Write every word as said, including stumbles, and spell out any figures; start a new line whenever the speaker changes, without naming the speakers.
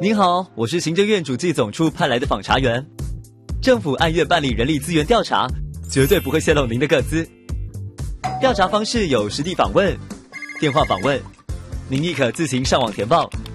您好，我是行政院主计总处派来的访查员。政府按月办理人力资源调查，绝对不会泄露您的个资。调查方式有实地访问、电话访问，您亦可自行上网填报。